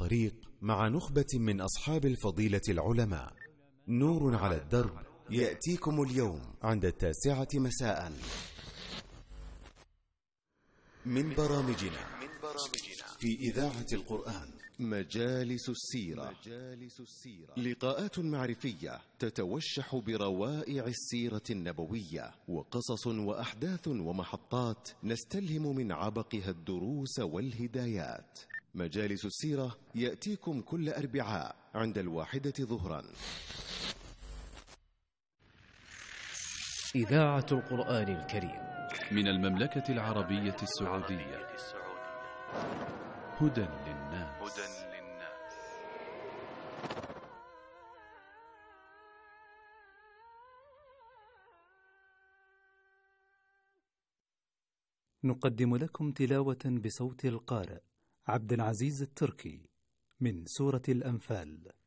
الطريق مع نخبة من أصحاب الفضيلة العلماء. نور على الدرب يأتيكم اليوم عند 9 مساء من برامجنا في إذاعة القرآن مجالس السيرة. لقاءات معرفية تتوشح بروائع السيرة النبوية وقصص وأحداث ومحطات نستلهم من عبقها الدروس والهدايات. مجالس السيرة يأتيكم كل أربعاء عند 1 ظهرا. إذاعة القرآن الكريم من المملكة العربية السعودية. هدى للناس. نقدم لكم تلاوة بصوت القارئ عبد العزيز التركي من سورة الأنفال.